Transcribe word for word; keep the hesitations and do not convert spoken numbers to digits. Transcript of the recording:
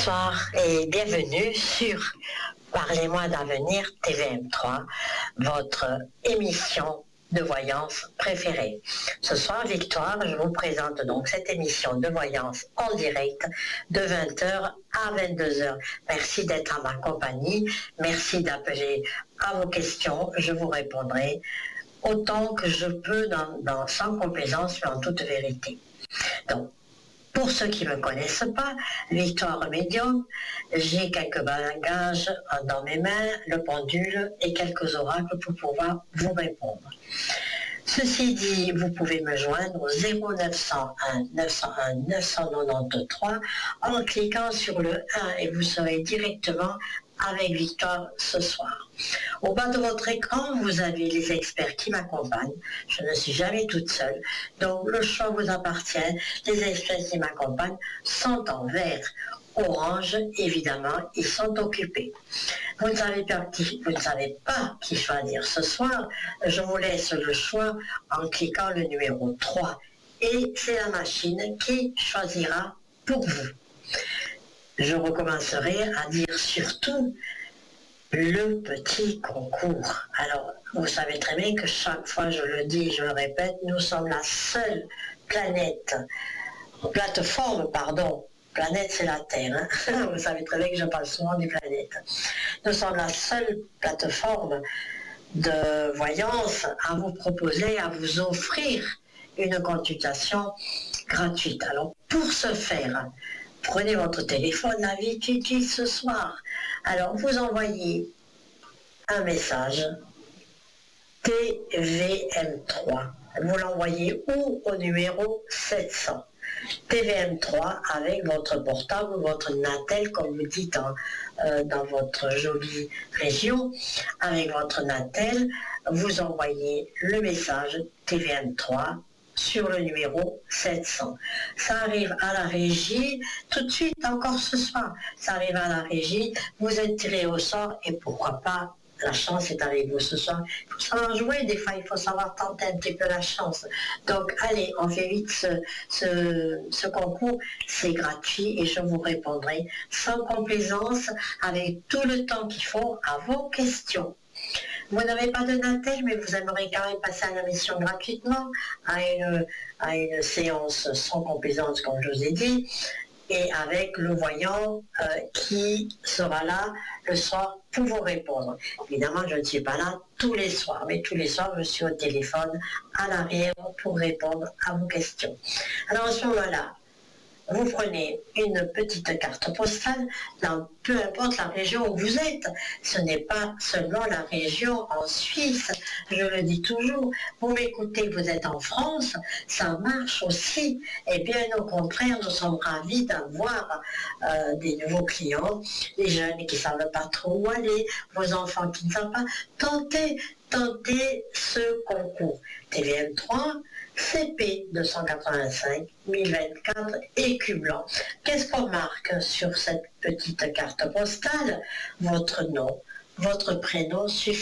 Bonsoir et bienvenue sur Parlez-moi d'avenir T V M trois, votre émission de voyance préférée. Ce soir, Victoire, je vous présente donc cette émission de voyance en direct de vingt heures à vingt-deux heures. Merci d'être à ma compagnie, merci d'appeler à vos questions, je vous répondrai autant que je peux dans, dans sans complaisance mais en toute vérité. Donc, pour ceux qui ne me connaissent pas, Victoire Médium, j'ai quelques bagages dans mes mains, le pendule et quelques oracles pour pouvoir vous répondre. Ceci dit, vous pouvez me joindre au zéro neuf cent un neuf cent un neuf cent quatre-vingt-treize en cliquant sur le un et vous serez directement avec Victoire ce soir. Au bas de votre écran, vous avez les experts qui m'accompagnent. Je ne suis jamais toute seule, donc le choix vous appartient. Les experts qui m'accompagnent sont en vert. Orange, évidemment, ils sont occupés. Vous ne savez pas qui, vous ne savez pas qui choisir ce soir. Je vous laisse le choix en cliquant le numéro trois. Et c'est la machine qui choisira pour vous. Je recommencerai à dire surtout le petit concours. Alors, vous savez très bien que chaque fois, je le dis, je le répète, nous sommes la seule planète, plateforme, pardon, planète c'est la Terre, hein. Vous savez très bien que je parle souvent des planètes. Nous sommes la seule plateforme de voyance à vous proposer, à vous offrir une consultation gratuite. Alors, pour ce faire, prenez votre téléphone, la vie qui utilise ce soir. Alors, vous envoyez un message T V M trois. Vous l'envoyez où? Au numéro sept cents. T V M trois avec votre portable ou votre Natel, comme vous dites dans, euh, dans votre jolie région. Avec votre Natel, vous envoyez le message T V M trois sur le numéro sept cents. Ça arrive à la régie, tout de suite, encore ce soir. Ça arrive à la régie, vous êtes tiré au sort et pourquoi pas, la chance est avec vous ce soir. Il faut savoir jouer, des fois, il faut savoir tenter un petit peu la chance. Donc, allez, on fait vite ce, ce, ce concours, c'est gratuit et je vous répondrai sans complaisance, avec tout le temps qu'il faut à vos questions. Vous n'avez pas de Natel, mais vous aimeriez quand même passer à la mission gratuitement, à une, à une séance sans complaisance, comme je vous ai dit, et avec le voyant euh, qui sera là le soir pour vous répondre. Évidemment, je ne suis pas là tous les soirs, mais tous les soirs, je suis au téléphone à l'arrière pour répondre à vos questions. Alors, à ce moment-là, vous prenez une petite carte postale dans peu importe la région où vous êtes. Ce n'est pas seulement la région en Suisse, je le dis toujours. Vous m'écoutez, vous êtes en France, ça marche aussi. Et bien au contraire, nous sommes ravis d'avoir euh, des nouveaux clients, les jeunes qui ne savent pas trop où aller, vos enfants qui ne savent pas. Tentez, tentez ce concours. T V M trois, C P deux cent quatre-vingt-cinq mille vingt-quatre, écu blanc. Qu'est-ce qu'on marque sur cette petite carte postale? Votre nom, votre prénom suffit.